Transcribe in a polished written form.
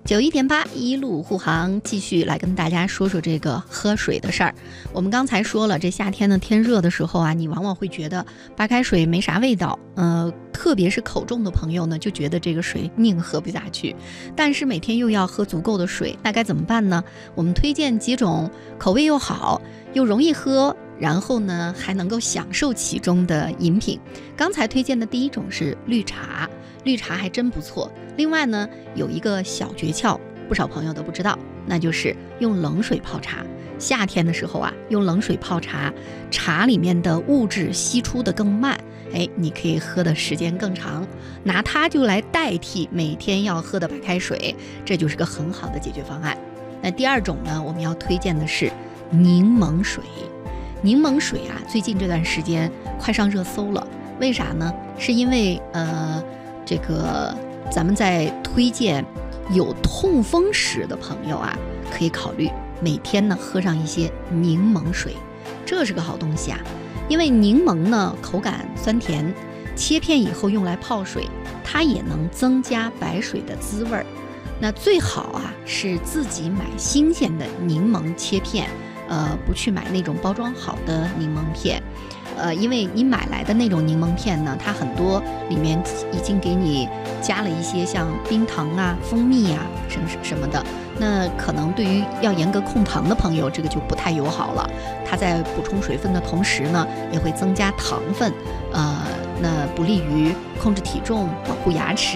91.8一路护航，继续来跟大家说说这个喝水的事儿。我们刚才说了，这夏天呢天热的时候啊，你往往会觉得白开水没啥味道，特别是口重的朋友呢，就觉得这个水宁喝不下去。但是每天又要喝足够的水，那该怎么办呢？我们推荐几种口味又好又容易喝，然后呢还能够享受其中的饮品。刚才推荐的第一种是绿茶，绿茶还真不错。另外呢，有一个小诀窍，不少朋友都不知道，那就是用冷水泡茶。夏天的时候啊，用冷水泡茶，茶里面的物质析出的更慢，你可以喝的时间更长，拿它就来代替每天要喝的白开水，这就是个很好的解决方案。那第二种呢，我们要推荐的是柠檬水。柠檬水啊，最近这段时间快上热搜了，为啥呢？是因为这个咱们在推荐有痛风史的朋友啊，可以考虑每天呢喝上一些柠檬水，这是个好东西啊。因为柠檬呢口感酸甜，切片以后用来泡水，它也能增加白水的滋味儿。那最好啊是自己买新鲜的柠檬切片，不去买那种包装好的柠檬片。因为你买来的那种柠檬片呢，它很多里面已经给你加了一些像冰糖啊、蜂蜜啊什么的，那可能对于要严格控糖的朋友，这个就不太友好了。它在补充水分的同时呢，也会增加糖分，那不利于控制体重、保护牙齿。